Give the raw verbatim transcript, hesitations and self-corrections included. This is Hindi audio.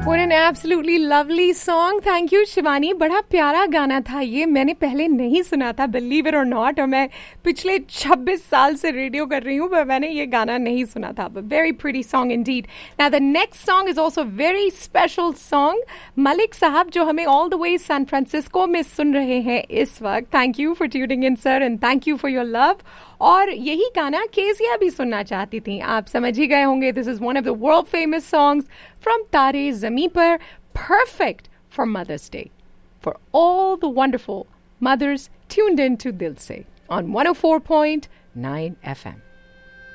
What an absolutely lovely song. Thank you Shivani. बड़ा प्यारा गाना था ये. मैंने पहले नहीं सुना था, believe it or not. और मैं पिछले छब्बीस साल से रेडियो कर रही हूँ, पर मैंने ये गाना नहीं सुना था. But very pretty song indeed. Now the next song is also a very special song. Malik साहब जो हमें all the way San Francisco में सुन रहे हैं इस वक्त. Thank you for tuning in sir and thank you for your love. और यही गाना केसिया भी सुनना चाहती थी. आप समझ ही गए होंगे. This is one of the world famous songs from Taare Zameen Par, perfect for Mother's Day. For all the wonderful mothers tuned in to Dil Se on one oh four point nine F M.